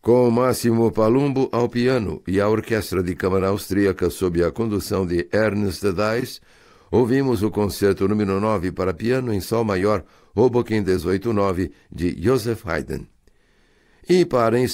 Com Máximo Palumbo ao piano e a Orquestra de Câmara Austríaca sob a condução de Ernst Dies, ouvimos o Concerto número 9 para piano em Sol maior, Hoboken 18-9, de Joseph Haydn. E para